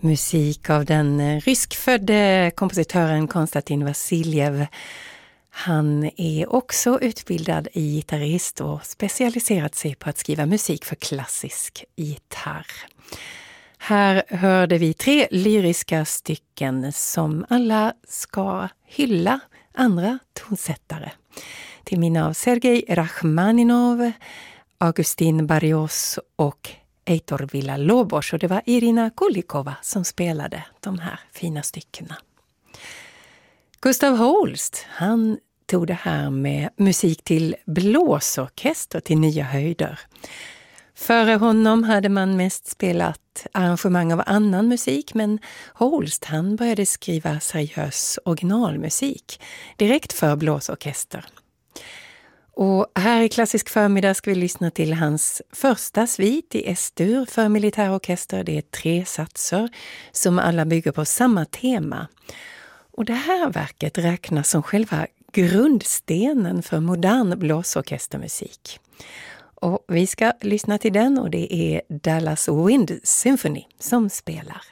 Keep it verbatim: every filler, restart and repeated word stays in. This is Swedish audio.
Musik av den ryskfödde kompositören Konstantin Vasiljev. Han är också utbildad i gitarrist och specialiserat sig på att skriva musik för klassisk gitarr. Här hörde vi tre lyriska stycken som alla ska hylla andra tonsättare. Till minne av Sergej Rachmaninov, Augustin Barrios och Eitor Villa-Lobos, och det var Irina Kulikova som spelade de här fina styckena. Gustav Holst, han tog det här med musik till blåsorkester till nya höjder. Före honom hade man mest spelat arrangemang av annan musik, men Holst han började skriva seriös originalmusik direkt för blåsorkester. Och här i Klassisk förmiddag ska vi lyssna till hans första svit i S-dur för militärorkester. Det är tre satser som alla bygger på samma tema. Och det här verket räknas som själva grundstenen för modern blåsorkestermusik. Och vi ska lyssna till den, och det är Dallas Wind Symphony som spelar.